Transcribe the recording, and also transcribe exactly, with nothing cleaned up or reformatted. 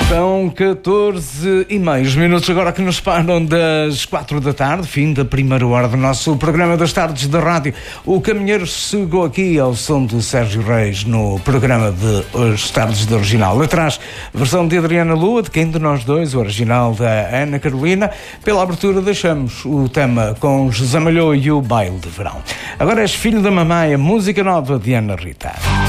São catorze e meio minutos agora que nos param das quatro da tarde, fim da primeira hora do nosso programa das tardes da rádio. O Caminheiro chegou aqui ao som de Sérgio Reis no programa de As Tardes da Original. Atrás, versão de Adriana Lua, de quem de nós dois, o original da Ana Carolina. Pela abertura deixamos o tema com José Malhoa e o Baile de Verão. Agora és Filho da Mamãe, a música nova de Ana Rita.